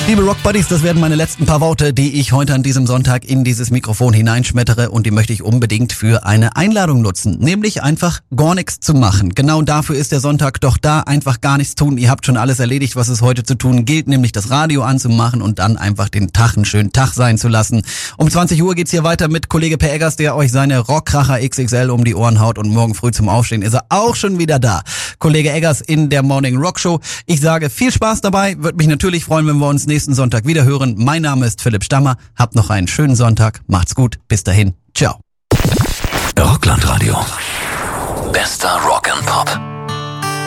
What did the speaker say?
Liebe Rockbuddies, das werden meine letzten paar Worte, die ich heute an diesem Sonntag in dieses Mikrofon hineinschmettere, und die möchte ich unbedingt für eine Einladung nutzen, nämlich einfach gar nichts zu machen. Genau dafür ist der Sonntag doch da, einfach gar nichts tun. Ihr habt schon alles erledigt, was es heute zu tun gilt, nämlich das Radio anzumachen und dann einfach den Tag einen schönen Tag sein zu lassen. Um 20 Uhr geht's hier weiter mit Kollege Per Eggers, der euch seine Rockkracher XXL um die Ohren haut, und morgen früh zum Aufstehen ist er auch schon wieder da. Kollege Eggers in der Morning Rock Show. Ich sage viel Spaß dabei, würde mich natürlich freuen, wenn wir uns nächsten Sonntag wieder hören. Mein Name ist Philipp Stammer. Habt noch einen schönen Sonntag. Macht's gut. Bis dahin. Ciao. Rockland Radio. Bester Rock and Pop.